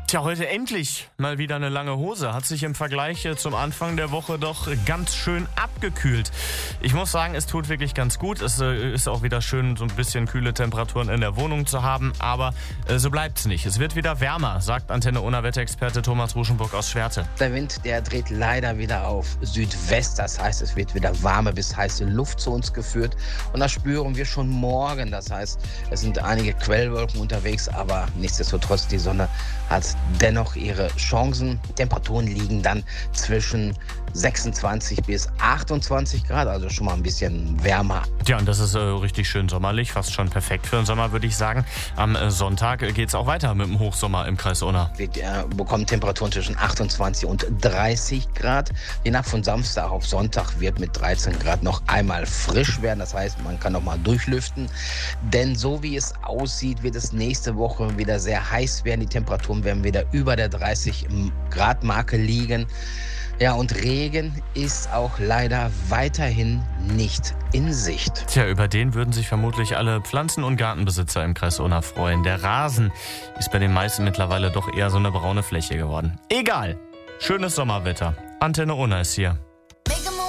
Tja, heute endlich mal wieder eine lange Hose. Hat sich im Vergleich zum Anfang der Woche doch ganz schön abgekühlt. Ich muss sagen, es tut wirklich ganz gut. Es ist auch wieder schön, so ein bisschen kühle Temperaturen in der Wohnung zu haben. Aber so bleibt's nicht. Es wird wieder wärmer, sagt Antenne Unna Wetterexperte Thomas Ruschenburg aus Schwerte. Der Wind, der dreht leider wieder auf Südwest. Das heißt, es wird wieder warme bis heiße Luft zu uns geführt. Und das spüren wir schon morgen. Das heißt, es sind einige Quellwolken unterwegs. Aber nichtsdestotrotz, die Sonne hat dennoch ihre Chancen. Temperaturen liegen dann zwischen 26 bis 28 Grad, also schon mal ein bisschen wärmer. Ja, und das ist richtig schön sommerlich, fast schon perfekt für den Sommer, würde ich sagen. Am Sonntag geht's auch weiter mit dem Hochsommer im Kreis Unna. Wir bekommen Temperaturen zwischen 28 und 30 Grad. Je nach von Samstag auf Sonntag wird mit 13 Grad noch einmal frisch werden. Das heißt, man kann noch mal durchlüften. Denn so wie es aussieht, wird es nächste Woche wieder sehr heiß werden. Die Temperaturen werden wieder über der 30 Grad Marke liegen. Ja, und Regen ist auch leider weiterhin nicht in Sicht. Tja, über den würden sich vermutlich alle Pflanzen- und Gartenbesitzer im Kreis Unna freuen. Der Rasen ist bei den meisten mittlerweile doch eher so eine braune Fläche geworden. Egal, schönes Sommerwetter. Antenne Unna ist hier.